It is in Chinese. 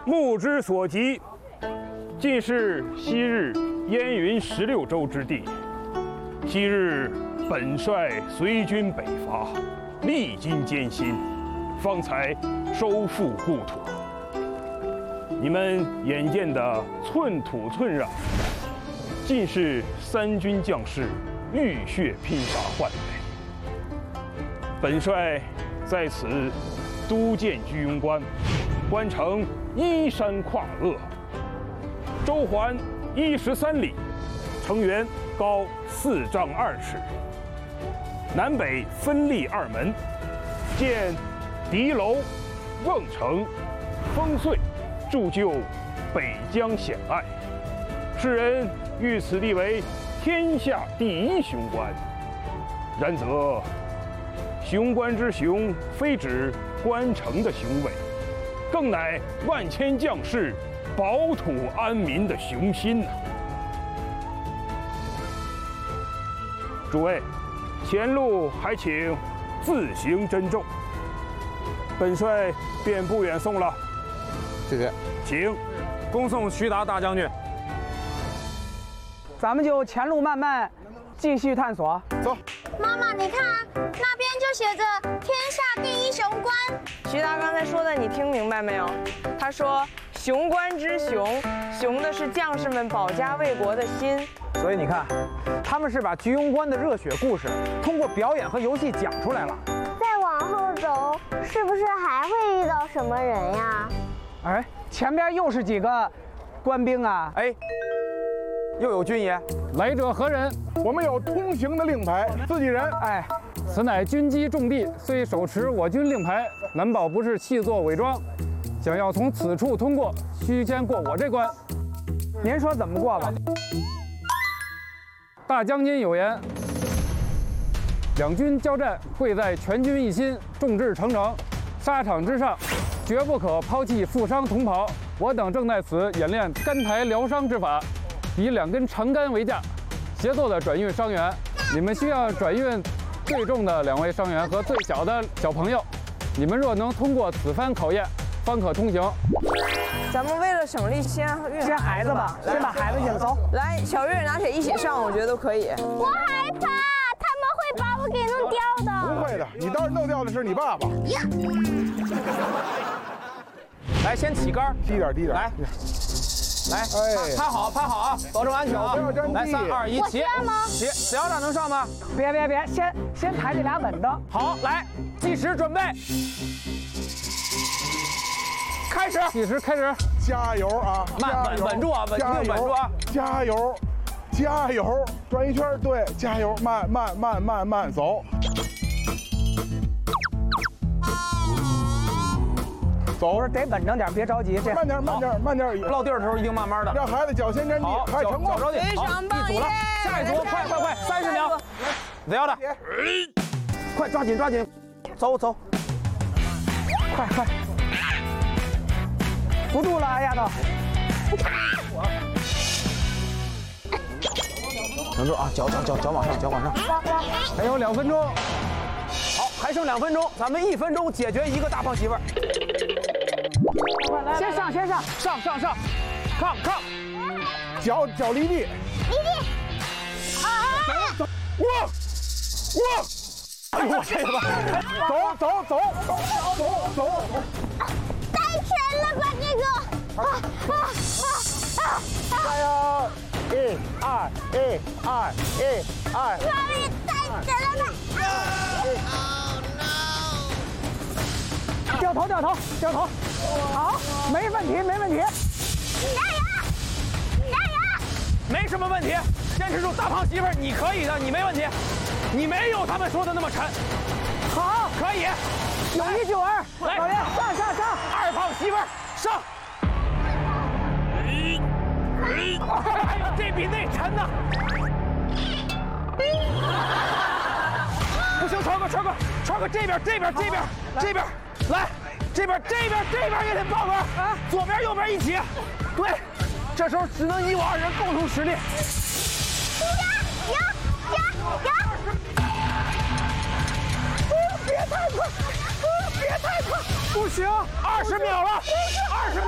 目之所及，尽是昔日燕云16州之地。昔日本帅随军北伐，历经艰辛，方才收复故土。你们眼见的寸土寸壤，尽是三军将士浴血拼杀换来。本帅在此督建居庸关，关城依山跨鄂，周环13里，城垣高4丈2尺，南北分立2门，建敌楼、瓮城、烽燧，铸就北疆险隘。世人誉此地为天下第一雄关。然则，雄关之雄，非指关城的雄伟，更乃万千将士保土安民的雄心呐！诸位，前路还请自行珍重。本帅便不远送了。 谢谢， 请恭送徐达大将军。 咱们就前路漫漫，继续探索。 走。 妈妈，你看那边就写着“天下第一雄关”。 徐达刚才说的，你听明白没有？他说“雄关之雄”，雄的是将士们保家卫国的心。 所以你看，他们是把居庸关的热血故事通过表演和游戏讲出来了。 再往后走，是不是还会遇到什么人呀？ 哎，前边又是几个官兵啊！ 哎，又有军爷， 来者何人？ 我们有通行的令牌，自己人。 哎， 此乃军机重地，虽手持我军令牌，难保不是弃作伪装。想要从此处通过，须先过我这关。 您说怎么过吧？ 大将军有言：两军交战，贵在全军一心，众志成城。沙场之上，绝不可抛弃负伤同袍。我等正在此演练竿台疗伤之法，以2根长竿为架，协作的转运伤员。你们需要转运最重的2位伤员和最小的小朋友。你们若能通过此番考验，方可通行。 咱们为了省力，先运孩子吧，先把孩子引走。 来，小月、拿铁一起上，我觉得都可以。 我害怕，他们会把我给弄掉的。 不会的，你倒是弄掉的是你爸爸。 来，先起杆， 低点，低点。 来，趴好，趴好啊，保证安全啊！来，3、2、1，起！起，子瑶长能上吗？ 别，先抬这俩稳当。 好，来，计时准备，开始。 计时开始。 加油啊！ 稳住啊，稳住啊！ 加油，加油！转一圈，对，加油，慢走。走， 不是得稳正点，别着急。这慢点。 落地的时候一定慢慢的， 让孩子脚先沾地，还成功。 脚着地。 非常棒！ 一组了，下一组，快，30秒。子瑶的，快抓紧，走， 快，扶住了，丫头。 稳住啊，脚往上。 还有2分钟。 好，还剩2分钟，咱们1分钟解决一个大胖媳妇儿。 先上， 抗， 脚离地，走，哇！ 哎呦，这个吧， 走， 太沉了吧这个！ 加油！1、2， 哪里太沉了吧！ 掉头，好，没问题。 加油！ 没什么问题，坚持住，大胖媳妇儿，你可以的，你没问题，你没有他们说的那么沉。 好， 可以。 9192， 来， 老爷上， 二胖媳妇儿上。哎呦，这比那沉呢。不行，超哥，这边，来，这边也得抱个，左边右边一起。对，这时候只能你我2人共同实力。 有！ 别太快， 不行，20秒了，20秒。